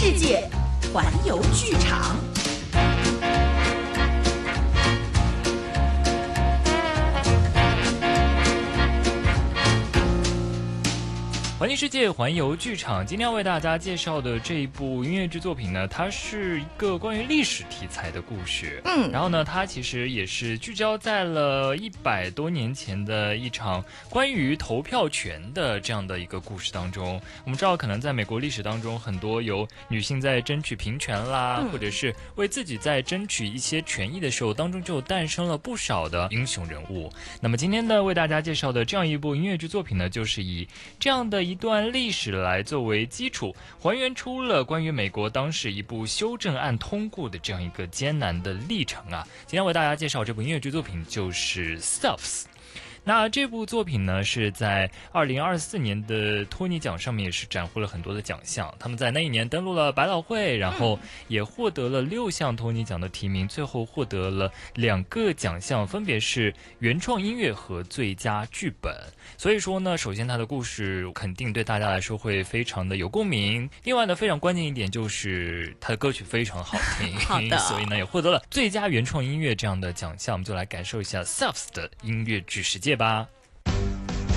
世界，环游剧场。 环境世界环游剧场，今天要为大家介绍的这一部音乐剧作品呢，它是一个关于历史题材的故事。然后呢，它其实也是聚焦在了100多年前的一场关于投票权的这样的一个故事当中。我们知道，可能在美国历史当中，很多有女性在争取平权啦，或者是为自己在争取一些权益的时候，当中就诞生了不少的英雄人物。那么今天呢，为大家介绍的这样一部音乐剧作品呢，就是以这样的一段历史来作为基础，还原出了关于美国当时一部修正案通过的这样一个艰难的历程啊。今天为大家介绍这部音乐剧作品就是《Stuffs》。那这部作品呢，是在2024年的托尼奖上面也是斩获了很多的奖项。他们在那一年登陆了百老汇，然后也获得了6项托尼奖的提名，最后获得了2个奖项，分别是原创音乐和最佳剧本。所以说呢，首先它的故事肯定对大家来说会非常的有共鸣。另外呢，非常关键一点就是它的歌曲非常好听， 好的， 所以呢也获得了最佳原创音乐这样的奖项。我们就来感受一下 Stuffs 的音乐剧世界吧。